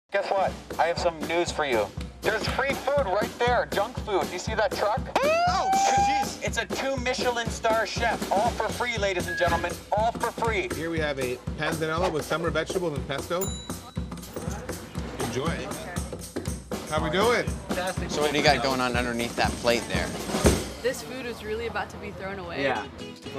Guess what? I have some news for you. There's free food right there, junk food. You see that truck? Oh, jeez. It's a 2 Michelin star chef. All for free, ladies and gentlemen. All for free. Here we have a panzanella with summer vegetables and pesto. Enjoy. How we doing? Fantastic. So what do you got going on underneath that plate there? This food is really about to be thrown away. Yeah.